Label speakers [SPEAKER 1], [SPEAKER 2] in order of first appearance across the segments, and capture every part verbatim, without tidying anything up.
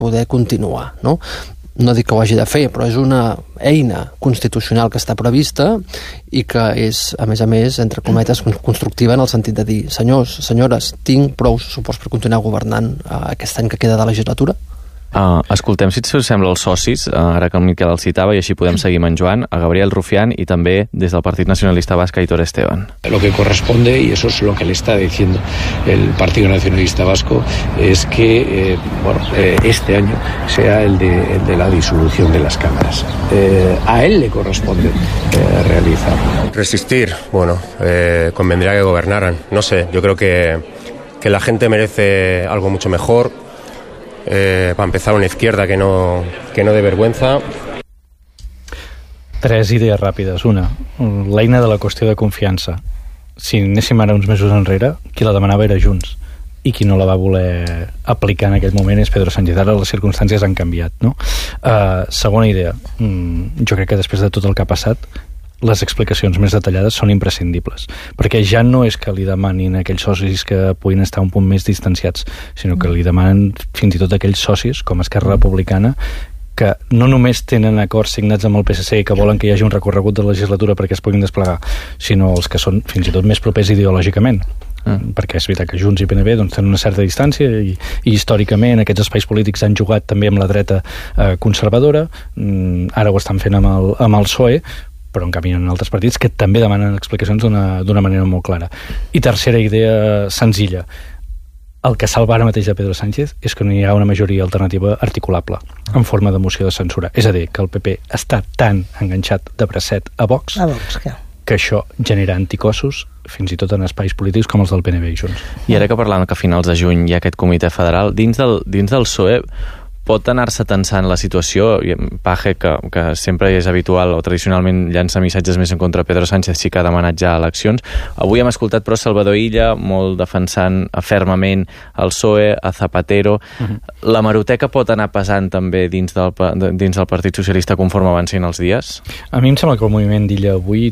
[SPEAKER 1] poder continuar, no? No dic que ho hagi de fer, però és una eina constitucional que està prevista i que és, a més a més, entre cometes, constructiva en el sentit de dir, senyors, senyores, tinc prou suports per continuar governant uh, aquest any que queda de legislatura.
[SPEAKER 2] Uh, escoltem, si us sembla, els socis, uh, ara que el Miquel el citava, i així podem seguir amb en Joan, a Gabriel Rufián y també des del Partit Nacionalista Vasco, Aitor Esteban.
[SPEAKER 3] Lo que corresponde, y eso es lo que le está diciendo el Partido Nacionalista Vasco, es que eh, bueno, eh, este año sea el de, el de la disolución de las cámaras. Eh, a él le corresponde eh, realizarlo.
[SPEAKER 4] Resistir, bueno, eh, convendría que gobernaran. No sé, yo creo que, que la gente merece algo mucho mejor. Eh, para empezar, una izquierda que no, que no dé vergüenza.
[SPEAKER 5] Tres idees ràpides. Una, l'eina de la qüestió de confiança. Si anéssim ara uns mesos enrere, qui la demanava era Junts, i qui no la va voler aplicar en aquell moment és Pedro Sánchez. Ara les circumstàncies han canviat, no? Uh, segona idea, mm, jo crec que després de tot el que ha passat, les explicacions més detallades són imprescindibles, perquè ja no és que li demanin a aquells socis que puguin estar un punt més distanciats, sinó que li demanen fins i tot aquells socis, com Esquerra Republicana, que no només tenen acords signats amb el P S C i que volen que hi hagi un recorregut de legislatura perquè es puguin desplegar, sinó els que són fins i tot més propers ideològicament. Mm. Perquè és veritat que Junts i P N V doncs, tenen una certa distància i, i històricament aquests espais polítics han jugat també amb la dreta eh, conservadora, mm, ara ho estan fent amb el, amb el P S O E, però en canvi hi ha altres partits que també demanen explicacions d'una, d'una manera molt clara. I tercera idea senzilla, el que salva ara mateix de Pedro Sánchez és que no hi ha una majoria alternativa articulable en forma de moció de censura. És a dir, que el P P està tan enganxat de bracet a Vox,
[SPEAKER 6] a Vox que...
[SPEAKER 5] que això genera anticossos fins i tot en espais polítics com els del P N V i Junts.
[SPEAKER 2] I ara que parlàvem que a finals de juny hi ha aquest comitè federal, dins del, dins del P S O E pot anar-se tensant la situació? Paje, que, que sempre és habitual o tradicionalment llança missatges més en contra de Pedro Sánchez, sí que ha demanat ja eleccions. Avui hem escoltat, però, Salvador Illa, molt defensant fermament el P S O E, a Zapatero. Uh-huh. La hemeroteca pot anar pesant també dins del, dins del Partit Socialista conforme avancin els dies?
[SPEAKER 5] A mi em sembla que el moviment d'Illa avui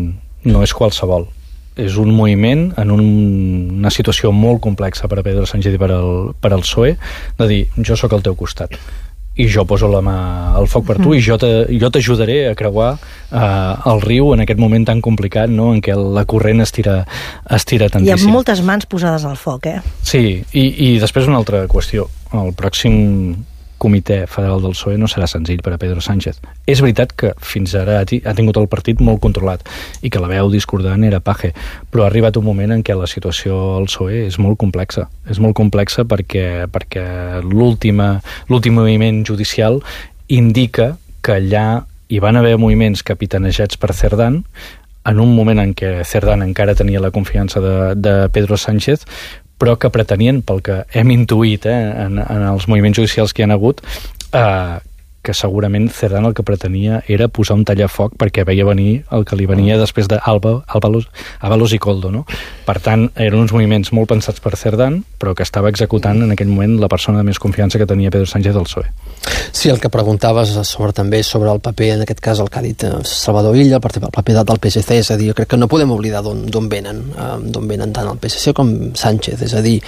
[SPEAKER 5] no és qualsevol. És un moviment en un, una situació molt complexa per a Pedro Sánchez i per al, per al P S O E, de dir, jo sóc al teu costat i jo poso la mà al foc per tu i jo, te, jo t'ajudaré a creuar eh, el riu en aquest moment tan complicat, no?, en què la corrent estira, estira tantíssim.
[SPEAKER 6] Hi ha moltes mans posades al foc, eh?
[SPEAKER 5] Sí, i, i després una altra qüestió. El pròxim comitè federal del P S O E no serà senzill per a Pedro Sánchez. És veritat que fins ara ha tingut el partit molt controlat i que la veu discordant era Paje, però ha arribat un moment en què la situació al P S O E és molt complexa. És molt complexa perquè, perquè l'últim moviment judicial indica que allà hi van haver moviments capitanejats per Cerdán en un moment en què Cerdán encara tenia la confiança de, de Pedro Sánchez, però que pretenien, pel que hem intuït eh, en, en els moviments judicials que hi ha hagut, eh, que segurament Cerdán el que pretenia era posar un tallafoc perquè veia venir el que li venia després d'Ábalos i Koldo, no? Per tant, eren uns moviments molt pensats per Cerdán, però que estava executant en aquell moment la persona de més confiança que tenia Pedro Sánchez del P S O E.
[SPEAKER 1] Sí, el que preguntaves sobre, també sobre el paper, en aquest cas el que ha dit Salvador Illa, el paper del P S C, és a dir, jo crec que no podem oblidar d'on venen, d'on venen tant el P S C com Sánchez, és a dir,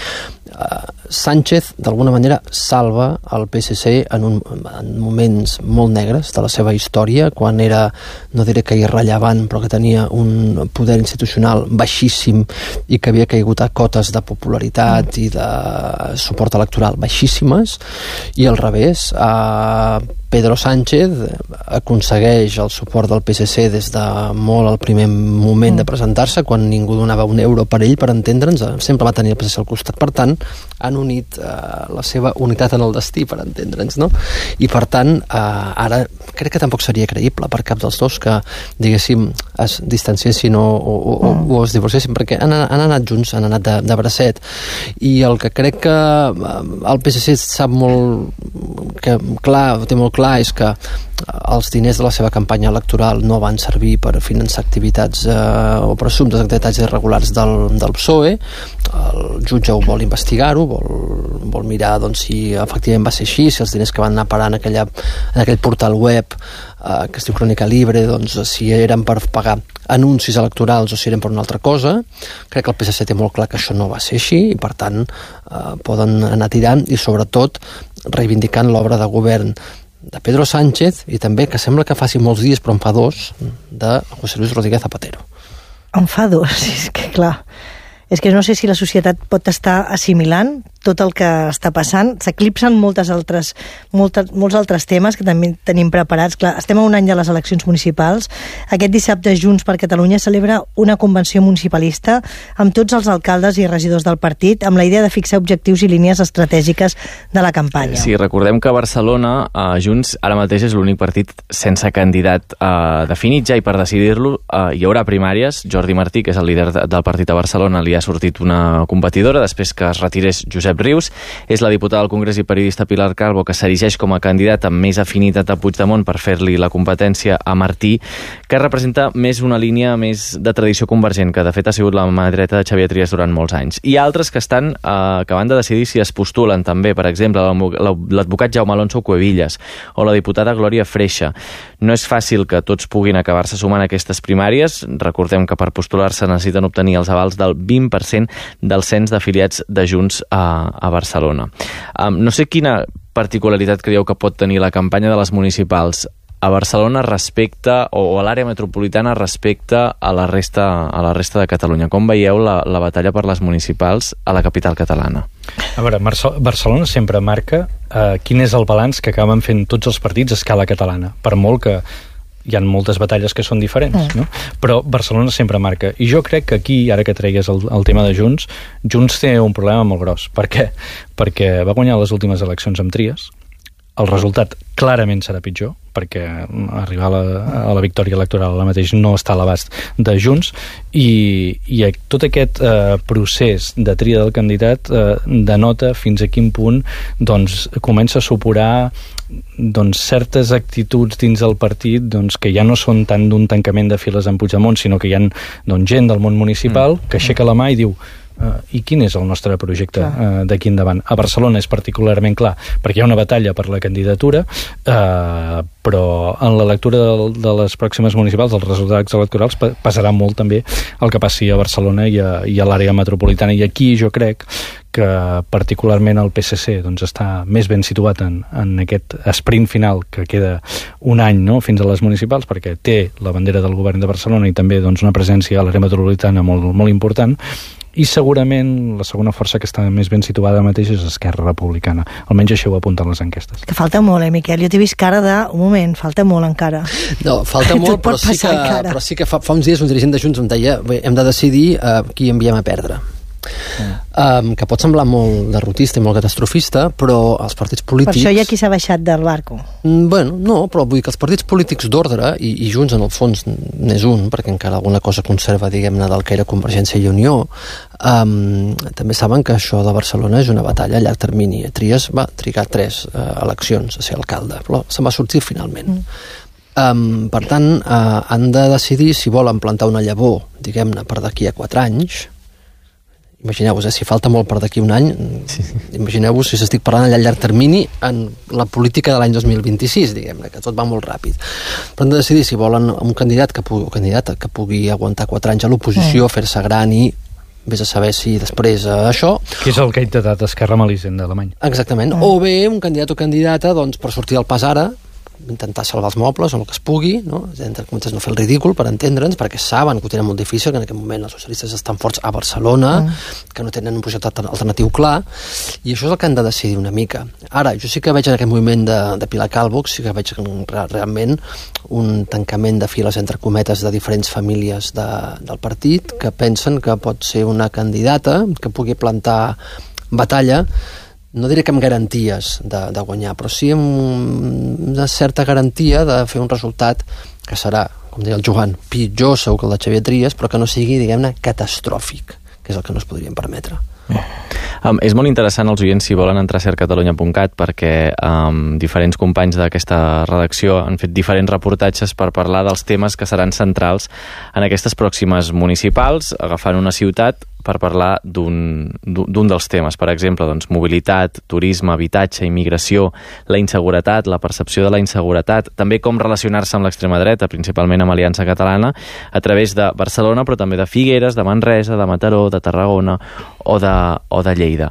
[SPEAKER 1] Sánchez d'alguna manera salva el P S C en, un, en moments molt negres de la seva història, quan era, no diré que irrellevant, però que tenia un poder institucional baixíssim i que havia caigut a cotes de popularitat i de suport electoral baixíssimes, i al revés, a Pedro Sánchez aconsegueix el suport del P S C des de molt al primer moment de presentar-se, quan ningú donava un euro per ell, per entendre'ns, sempre va tenir el P S C al costat. Per tant, han unit eh, la seva unitat en el destí, per entendre'ns, no? I per tant, eh, ara crec que tampoc seria creïble per cap dels dos que, diguéssim, es distanciessin o, o, o, o es divorciessin, perquè han, han anat junts, han anat de, de bracet. I el que crec que el P S C sap molt que clar, té molt clar és que els diners de la seva campanya electoral no van servir per finançar activitats eh, o presumptes activitats irregulars del, del P S O E. El jutge ho vol investigar-ho, vol, vol mirar doncs, si efectivament va ser així, si els diners que van anar a parar en, aquella, en aquell portal web eh, que es diu Crònica Libre, doncs si eren per pagar anuncis electorals o si eren per una altra cosa. Crec que el P S C té molt clar que això no va ser així i per tant eh, poden anar tirant, i sobretot reivindicant l'obra de govern de Pedro Sánchez i també, que sembla que faci molts dies, però en fa dos, de José Luis Rodríguez Zapatero.
[SPEAKER 6] En fa dos, és que clar... És que no sé si la societat pot estar assimilant tot el que està passant. S'eclipsen moltes altres, moltes, molts altres temes que també tenim preparats. Clar, estem a un any de les eleccions municipals. Aquest dissabte Junts per Catalunya celebra una convenció municipalista amb tots els alcaldes i regidors del partit, amb la idea de fixar objectius i línies estratègiques de la campanya.
[SPEAKER 2] Sí, recordem que a Barcelona eh, Junts ara mateix és l'únic partit sense candidat eh, definit ja, i per decidir-lo eh, hi haurà primàries. Jordi Martí, que és el líder de, del partit a Barcelona, li ha sortit una competidora després que es retirés Josep Rius. És la diputada al Congrés i periodista Pilar Calvo, que s'erigeix com a candidat amb més afinitat a Puigdemont per fer-li la competència a Martí, que representa més una línia més de tradició convergent, que de fet ha sigut la mà dreta de Xavier Trias durant molts anys. I altres que estan eh, acabant de decidir si es postulen també, per exemple, l'advocat Jaume Alonso Cuevillas o la diputada Glòria Freixa. No és fàcil que tots puguin acabar-se sumant a aquestes primàries. Recordem que per postular-se necessiten obtenir els avals del vint per cent del cens d'afiliats de Junts a, a Barcelona. Um, no sé quina particularitat creieu que pot tenir la campanya de les municipals a Barcelona respecte, o a l'àrea metropolitana respecte a la resta, a la resta de Catalunya. Com veieu la, la batalla per les municipals a la capital catalana?
[SPEAKER 5] A veure, Barcelona sempre marca eh, quin és el balanç que acaben fent tots els partits a escala catalana, per molt que hi ha moltes batalles que són diferents, mm. no? Però Barcelona sempre marca. I jo crec que aquí, ara que tregues el, el tema de Junts, Junts té un problema molt gros. Per què? Perquè va guanyar les últimes eleccions amb Trias, el resultat clarament serà pitjor, perquè arribar a la, a la victòria electoral ara mateix no està a l'abast de Junts, i, i tot aquest eh, procés de tria del candidat eh, denota fins a quin punt doncs, comença a supurar doncs, certes actituds dins del partit doncs, que ja no són tant d'un tancament de files en Puigdemont, sinó que hi ha doncs, gent del món municipal mm. que aixeca la mà i diu Uh, i quin és el nostre projecte uh, d'aquí endavant. A Barcelona és particularment clar perquè hi ha una batalla per la candidatura, uh, però en la lectura de, de les pròximes municipals, els resultats electorals, pa passarà molt també el que passi a Barcelona i a, i a l'àrea metropolitana, i aquí jo crec que particularment el P S C doncs, està més ben situat en, en aquest sprint final que queda un any, no?, fins a les municipals, perquè té la bandera del govern de Barcelona i també doncs, una presència a l'àrea metropolitana molt, molt important. I segurament la segona força que està més ben situada mateix és Esquerra Republicana. Almenys això ho apunten les enquestes.
[SPEAKER 6] Que falta molt, eh, Miquel? Jo t'he vist cara de... Un moment, falta molt encara.
[SPEAKER 1] No, falta molt, però sí, que, però sí que fa, fa uns dies un dirigent de Junts em deia bé, hem de decidir uh, qui enviem a perdre. Mm. Um, que pot semblar molt derrotista i molt catastrofista, però els partits polítics...
[SPEAKER 6] Per això hi ha qui s'ha baixat del barco.
[SPEAKER 1] Mm, bueno, no, però vull dir que els partits polítics d'ordre, i, i Junts en el fons n'és un, perquè encara alguna cosa conserva, diguem-ne, del que era Convergència i Unió, um, també saben que això de Barcelona és una batalla a llarg termini. Trias va trigar tres uh, eleccions a ser alcalde, però se'n va sortir finalment. Mm. Um, per tant, uh, han de decidir si volen plantar una llavor, diguem-ne, per d'aquí a quatre anys. Imagineu-vos, eh, si falta molt per d'aquí un any, sí. Imagineu-vos si s'estic parlant a llarg termini en la política de l'any dos mil vint-i-sis, diguem-ne, que tot va molt ràpid. Però han de decidir si volen un candidat que pugui, candidata que pugui aguantar quatre anys a l'oposició, mm. fer-se gran i vés a saber si després eh, això...
[SPEAKER 5] Que és el que ha intentat Esquerra amb l'Hisenda d'Alemany.
[SPEAKER 1] Exactament. Mm. O bé un candidat o candidata doncs, per sortir al pas ara, intentar salvar els mobles o el que es pugui, no? Entre cometes, no fer el ridícul, per entendre'ns, perquè saben que ho tenen molt difícil, que en aquest moment els socialistes estan forts a Barcelona, mm. que no tenen un projecte alternatiu clar, i això és el que han de decidir una mica. Ara, jo sí que veig en aquest moviment de, de Pilar Calvo, sí que veig realment un tancament de files, entre cometes, de diferents famílies de, del partit, que pensen que pot ser una candidata que pugui plantar batalla, no diré que amb garanties de, de guanyar, però sí amb una certa garantia de fer un resultat que serà, com deia el Joan, pitjor segur que el de Xavier Trias, però que no sigui, diguem-ne, catastròfic, que és el que no es podríem permetre.
[SPEAKER 2] Um, és molt interessant els oients si volen entrar a ser catalunya punt cat perquè um, diferents companys d'aquesta redacció han fet diferents reportatges per parlar dels temes que seran centrals en aquestes pròximes municipals, agafant una ciutat per parlar d'un dels temes. Per exemple, doncs, mobilitat, turisme, habitatge, immigració, la inseguretat, la percepció de la inseguretat, també com relacionar-se amb l'extrema dreta, principalment amb Aliança Catalana, a través de Barcelona, però també de Figueres, de Manresa, de Mataró, de Tarragona o de, o de Lleida.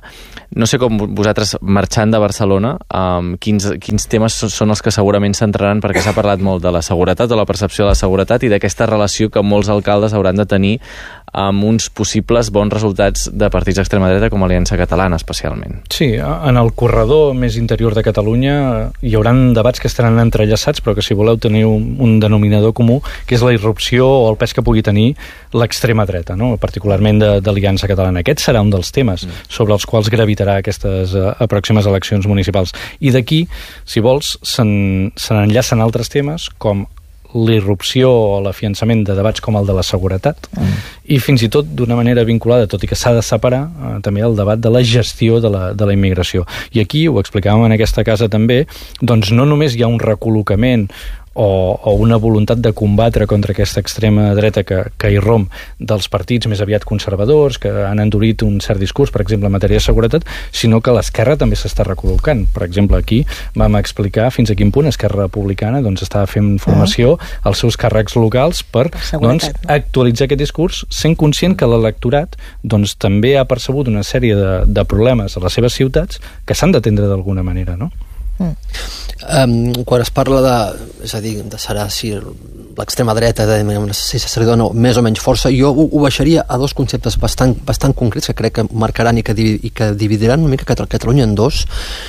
[SPEAKER 2] No sé com vosaltres, marxant de Barcelona, um, quins, quins temes són els que segurament s'entraran, perquè s'ha parlat molt de la seguretat o la percepció de la seguretat i d'aquesta relació que molts alcaldes hauran de tenir amb uns possibles bons resultats de partits d'extrema dreta com Aliança Catalana, especialment.
[SPEAKER 5] Sí, en el corredor més interior de Catalunya hi haurà debats que estaran entrellaçats, però que si voleu tenir un, un denominador comú, que és la irrupció o el pes que pugui tenir l'extrema dreta, no? Particularment de, d'Aliança Catalana. Aquest serà un dels temes mm. sobre els quals gravitarà aquestes uh, pròximes eleccions municipals. I d'aquí, si vols, se n'enllacen altres temes com l'irrupció o l'afiançament de debats com el de la seguretat mm. i fins i tot d'una manera vinculada, tot i que s'ha de separar, eh, també el debat de la gestió de la, de la immigració. I aquí, ho explicàvem en aquesta casa també, doncs no només hi ha un recol·locament o, o una voluntat de combatre contra aquesta extrema dreta que, que irromp dels partits més aviat conservadors, que han endurit un cert discurs, per exemple, en matèria de seguretat, sinó que l'esquerra també s'està recol·locant. Per exemple, aquí vam explicar fins a quin punt Esquerra Republicana doncs, estava fent formació als seus càrrecs locals per doncs, actualitzar aquest discurs, sent conscient que l'electorat doncs, també ha percebut una sèrie de, de problemes a les seves ciutats que s'han d'atendre d'alguna manera, no?
[SPEAKER 1] Mm. Um, quan es parla de, és a dir, de serà si l'extrema dreta de, si se li dona més o menys força, jo ho, ho baixaria a dos conceptes bastant, bastant concrets que crec que marcaran i que, i que dividiran una mica Catalunya en dos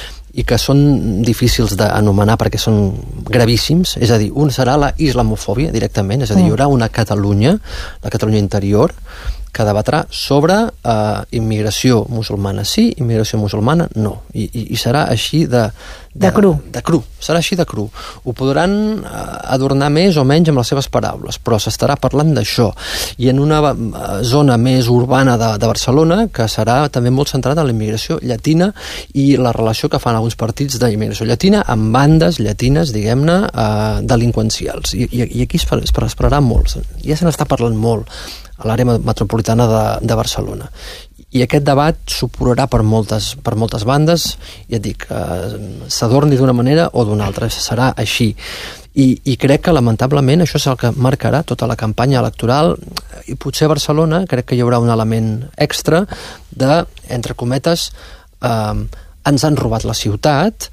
[SPEAKER 1] i que són difícils d'anomenar perquè són gravíssims. És a dir, un serà la islamofòbia directament, és a dir, hi haurà una Catalunya, la Catalunya interior, que debatrà sobre eh, immigració musulmana sí, immigració musulmana no. I, i, i serà així de, de...
[SPEAKER 6] De cru.
[SPEAKER 1] De cru, serà així de cru. Ho podran eh, adornar més o menys amb les seves paraules, però s'estarà parlant d'això. I en una eh, zona més urbana de, de Barcelona, que serà també molt centrada en la immigració llatina i la relació que fan alguns partits d'immigració llatina amb bandes llatines, diguem-ne, eh, delinqüencials. I, i, i aquí es, es esperarà molt. Ja se n'està parlant molt a l'àrea metropolitana de, de Barcelona. I aquest debat s'oporarà per moltes, per moltes bandes, ja et dic, eh, s'adorni d'una manera o d'una altra, serà així. I, I crec que, lamentablement, això és el que marcarà tota la campanya electoral, i potser a Barcelona crec que hi haurà un element extra de, entre cometes, eh, ens han robat la ciutat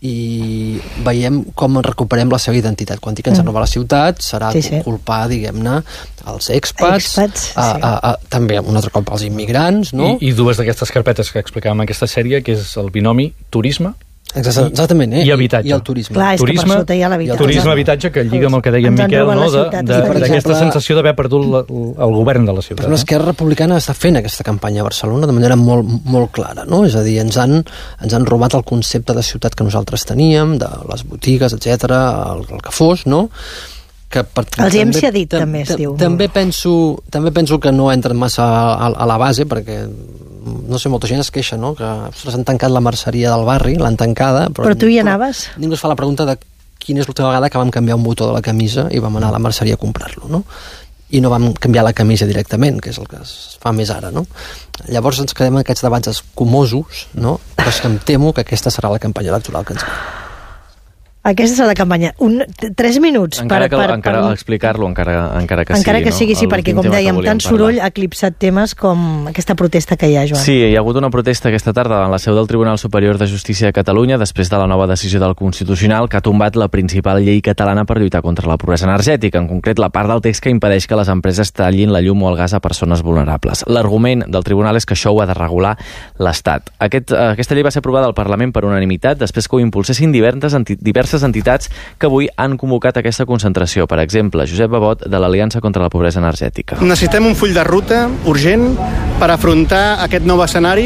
[SPEAKER 1] i veiem com recuperem la seva identitat. Quan dic que ens han robat la ciutat serà sí, sí. culpar, diguem-ne, els expats,
[SPEAKER 6] expats
[SPEAKER 1] a, a, a, també un altre cop als immigrants, no?
[SPEAKER 5] I, i dues d'aquestes carpetes que explicàvem en aquesta sèrie, que és el binomi turisme
[SPEAKER 1] exactament, eh?
[SPEAKER 5] I habitatge.
[SPEAKER 1] I el turisme.
[SPEAKER 6] Clar, és
[SPEAKER 5] turisme,
[SPEAKER 6] que per sota hi ha l'habitatge.
[SPEAKER 5] Turisme, habitatge, que lliga amb el que deia en Miquel, no? d'aquesta sensació d'haver perdut la, el govern de la ciutat.
[SPEAKER 1] Però l'Esquerra Republicana està fent aquesta campanya a Barcelona de manera molt, molt clara, no? És a dir, ens han, ens han robat el concepte de ciutat que nosaltres teníem, de les botigues, etcètera, el, el que fos, no? Que per,
[SPEAKER 6] els hi hem cedit, també, es diu.
[SPEAKER 1] També penso, també penso que no entren massa a, a la base, perquè no sé, molta gent es queixa, no? Que ostres, han tancat la merceria del barri, l'han tancada, però,
[SPEAKER 6] però tu hi anaves?
[SPEAKER 1] Ningú es fa la pregunta de quina és l'última vegada que vam canviar un botó de la camisa i vam anar a la merceria a comprar-lo, no? I no vam canviar la camisa directament, que és el que es fa més ara, no? Llavors ens quedem en aquests debats escumosos, no? Però és que em temo que aquesta serà la campanya electoral que ens ve.
[SPEAKER 6] Aquesta és la campanya. Un, tres minuts
[SPEAKER 2] encara
[SPEAKER 6] per,
[SPEAKER 2] que,
[SPEAKER 6] per,
[SPEAKER 2] encara
[SPEAKER 6] per...
[SPEAKER 2] explicar-lo, encara, encara que
[SPEAKER 6] encara
[SPEAKER 2] sigui.
[SPEAKER 6] que sigui,
[SPEAKER 2] no?
[SPEAKER 6] sí, perquè, com dèiem, tant soroll ha eclipsat temes com aquesta protesta que hi ha, Joan.
[SPEAKER 2] Sí, hi ha hagut una protesta aquesta tarda en la seu del Tribunal Superior de Justícia de Catalunya després de la nova decisió del Constitucional que ha tombat la principal llei catalana per lluitar contra la pobresa energètica, en concret la part del text que impedeix que les empreses tallin la llum o el gas a persones vulnerables. L'argument del Tribunal és que això ho ha de regular l'Estat. Aquest, aquesta llei va ser aprovada al Parlament per unanimitat després que ho impulsessin diverses, enti diverses entitats que avui han convocat aquesta concentració. Per exemple, Josep Babot, de l'Aliança contra la Pobresa Energètica.
[SPEAKER 7] Necessitem un full de ruta urgent per afrontar aquest nou escenari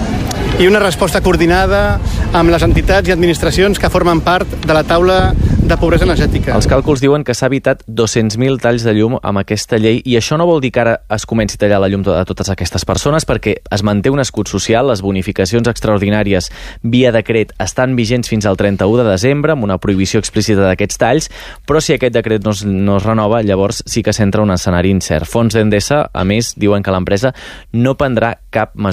[SPEAKER 7] i una resposta coordinada amb les entitats i administracions que formen part de la taula de pobresa energètica.
[SPEAKER 2] Els càlculs diuen que s'ha evitat dos-cents mil talls de llum amb aquesta llei i això no vol dir que ara es comenci a tallar la llum de totes aquestes persones perquè es manté un escut social, les bonificacions extraordinàries via decret estan vigents fins al trenta-u de desembre amb una prohibició explícita d'aquests talls, però si aquest decret no es, no es renova, llavors sí que s'entra un escenari incert. Fons d'Endesa, a més, diuen que l'empresa no prendrà cap mesura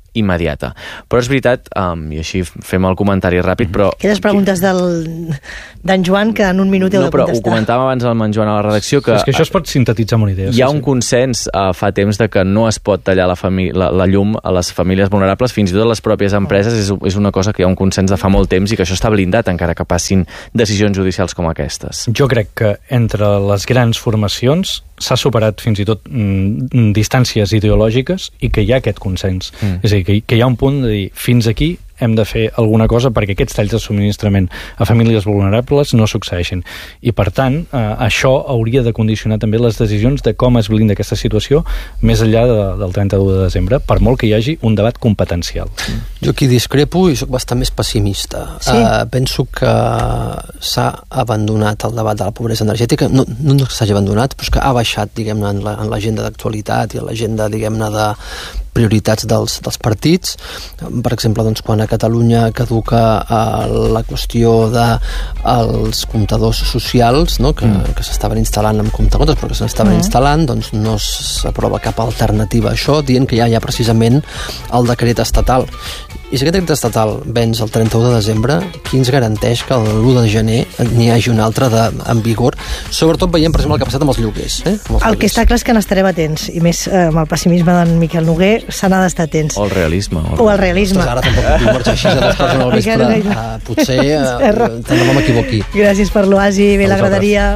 [SPEAKER 2] immediata. Però és veritat, um, i així fem el comentari ràpid, però...
[SPEAKER 6] Aquelles preguntes del d'en Joan que en un minut heu
[SPEAKER 2] no,
[SPEAKER 6] de contestar.
[SPEAKER 2] No, però ho comentàvem abans amb en Joan a la redacció, que...
[SPEAKER 5] És que això es pot sintetitzar amb una idea.
[SPEAKER 2] Hi ha un consens uh, fa temps de que no es pot tallar la, la, la llum a les famílies vulnerables, fins i tot a les pròpies empreses, és, és una cosa que hi ha un consens de fa molt temps i que això està blindat encara que passin decisions judicials com aquestes.
[SPEAKER 5] Jo crec que entre les grans formacions s'ha superat fins i tot mm, distàncies ideològiques i que hi ha aquest consens. Mm. És a dir, que, que hi ha un punt de dir, fins aquí hem de fer alguna cosa perquè aquests talls de subministrament a famílies vulnerables no succeeixin. I, per tant, eh, això hauria de condicionar també les decisions de com es blinda aquesta situació més enllà de, del trenta-u de desembre, per molt que hi hagi un debat competencial.
[SPEAKER 1] Jo aquí discrepo i soc bastant més pessimista.
[SPEAKER 6] Sí?
[SPEAKER 1] Uh, penso que s'ha abandonat el debat de la pobresa energètica, no, no que s'hagi abandonat, però que ha baixat, diguem-ne, en l'agenda d'actualitat i en l'agenda, diguem-ne, de prioritats dels, dels partits. Per exemple, doncs, quan a Catalunya caduca eh, la qüestió dels de, comptadors socials, no? que, mm. que s'estaven instal·lant amb comptagotes, però que s'estaven mm. instal·lant, doncs no s'aprova cap alternativa a això, dient que ja hi ha precisament el decret estatal. I si aquest decret estatal venç el trenta-u de desembre, qui ens garanteix que l'u de gener n'hi hagi un altre de, en vigor? Sobretot veiem, per exemple, el que ha passat amb els lloguers. Eh? Amb els
[SPEAKER 6] el lloguers. Que està clar és que n'estarem atents, i més eh, amb el pessimisme d'en Miquel Noguer se n'ha d'estar atents.
[SPEAKER 2] O el realisme. O el,
[SPEAKER 6] o el realisme.
[SPEAKER 1] Ostres, ara tampoc puc marxar així a dos coses al vespre. Uh, potser uh, també no m'equivoqui.
[SPEAKER 6] Gràcies per l'oasi, bé l'agradaria.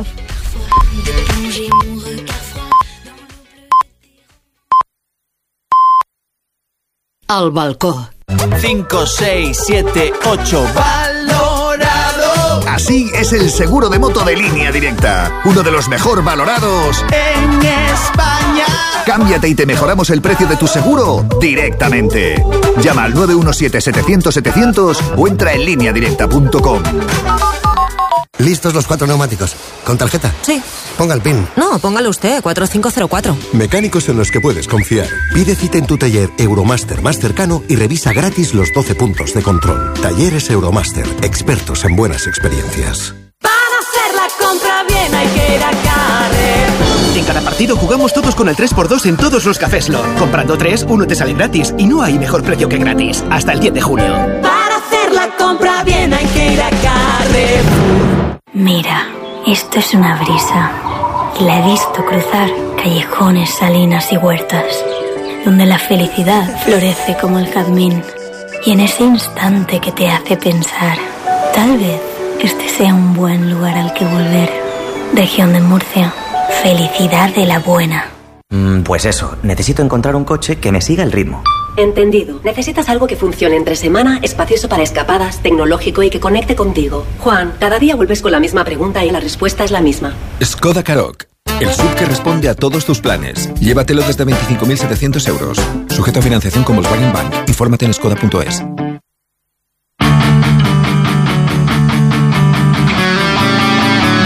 [SPEAKER 8] Al balcó. cinco, seis, siete, ocho, valorado.
[SPEAKER 9] Así es el seguro de moto de Línea Directa, uno de los mejor valorados
[SPEAKER 8] en España.
[SPEAKER 9] Cámbiate y te mejoramos el precio de tu seguro directamente. Llama al nueve uno siete, setecientos, setecientos o entra en línea directa punto com.
[SPEAKER 10] ¿Listos los cuatro neumáticos? ¿Con tarjeta?
[SPEAKER 11] Sí.
[SPEAKER 10] Ponga el PIN.
[SPEAKER 11] No, póngalo usted, cuatro cinco cero cuatro.
[SPEAKER 10] Mecánicos en los que puedes confiar. Pide cita en tu taller Euromaster más cercano y revisa gratis los doce puntos de control. Talleres Euromaster, expertos en buenas experiencias.
[SPEAKER 8] Para hacer la compra bien hay que ir a Carrefour.
[SPEAKER 12] En cada partido jugamos todos con el tres por dos en todos los Cafés Lord. Comprando tres, uno te sale gratis y no hay mejor precio que gratis. Hasta el diez de junio.
[SPEAKER 8] Para hacer la compra bien hay que ir a Carrefour.
[SPEAKER 13] Mira, esto es una brisa, y la he visto cruzar callejones, salinas y huertas, donde la felicidad florece como el jazmín, y en ese instante que te hace pensar, tal vez este sea un buen lugar al que volver. Región de Murcia, felicidad de la buena.
[SPEAKER 14] Mm, pues eso, necesito encontrar un coche que me siga el ritmo.
[SPEAKER 15] Entendido. Necesitas algo que funcione entre semana, espacioso para escapadas, tecnológico y que conecte contigo. Juan, cada día vuelves con la misma pregunta y la respuesta es la misma.
[SPEAKER 16] Skoda Karoq. El S U V que responde a todos tus planes. Llévatelo desde veinticinco mil setecientos euros. Sujeto a financiación con Volkswagen Bank. Infórmate en skoda punto es.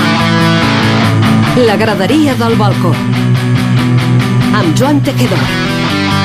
[SPEAKER 8] La graderia del balcó. Amb Joan Tejedor.